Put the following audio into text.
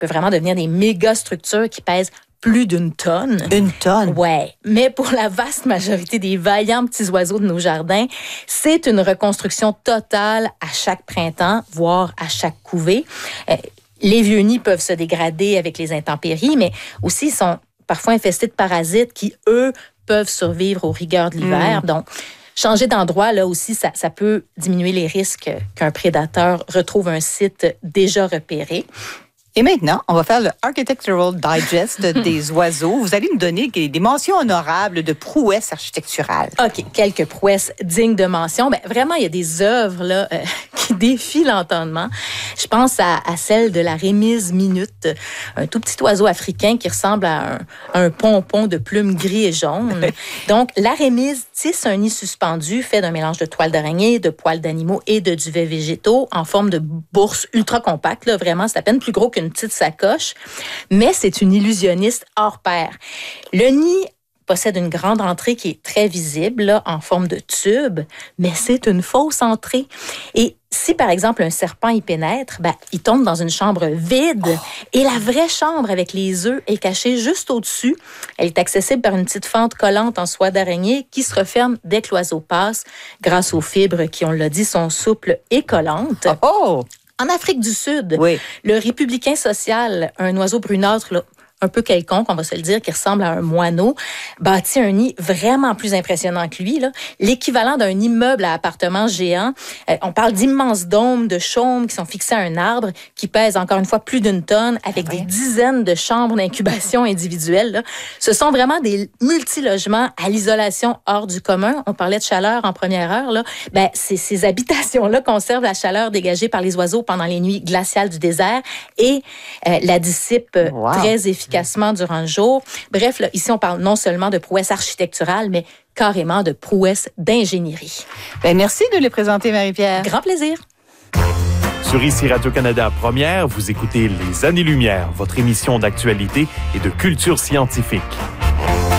peuvent vraiment devenir des méga structures qui pèsent plus d'une tonne. Une tonne? Ouais. Mais pour la vaste majorité des vaillants petits oiseaux de nos jardins, c'est une reconstruction totale à chaque printemps, voire à chaque couvée. Les vieux nids peuvent se dégrader avec les intempéries, mais aussi ils sont parfois infestés de parasites qui, eux, peuvent survivre aux rigueurs de l'hiver. Donc, changer d'endroit, là aussi, ça peut diminuer les risques qu'un prédateur retrouve un site déjà repéré. Et maintenant, on va faire le Architectural Digest des oiseaux. Vous allez nous donner des mentions honorables de prouesses architecturales. OK, quelques prouesses dignes de mention. Ben, vraiment, il y a des œuvres là, qui défient l'entendement. Je pense à celle de la rémise minute, un tout petit oiseau africain qui ressemble à un pompon de plumes gris et jaune. Donc, la rémise tisse un nid suspendu fait d'un mélange de toiles d'araignée, de poils d'animaux et de duvets végétaux en forme de bourse ultra compacte. Là, vraiment, c'est à peine plus gros qu'une petite sacoche, mais c'est une illusionniste hors pair. Le nid possède une grande entrée qui est très visible, là, en forme de tube, mais c'est une fausse entrée. Et si, par exemple, un serpent y pénètre, ben, il tombe dans une chambre vide et la vraie chambre avec les œufs est cachée juste au-dessus. Elle est accessible par une petite fente collante en soie d'araignée qui se referme dès que l'oiseau passe grâce aux fibres qui, on l'a dit, sont souples et collantes. Oh! En Afrique du Sud, oui. Le républicain social, un oiseau brunâtre, là, un peu quelconque, on va se le dire, qui ressemble à un moineau, bâtit un nid vraiment plus impressionnant que lui, là. L'équivalent d'un immeuble à appartement géant. On parle d'immenses dômes de chaumes qui sont fixés à un arbre, qui pèsent encore une fois plus d'une tonne, avec des dizaines de chambres d'incubation individuelles, là. Ce sont vraiment des multilogements à l'isolation hors du commun. On parlait de chaleur en première heure, là. Ben, ces habitations-là conservent la chaleur dégagée par les oiseaux pendant les nuits glaciales du désert et la dissipent très efficacement durant le jour. Bref, là, ici, on parle non seulement de prouesses architecturales, mais carrément de prouesses d'ingénierie. Ben, merci de les présenter, Marie-Pierre. Grand plaisir. Sur ICI Radio-Canada Première, vous écoutez Les Années-Lumière, votre émission d'actualité et de culture scientifique.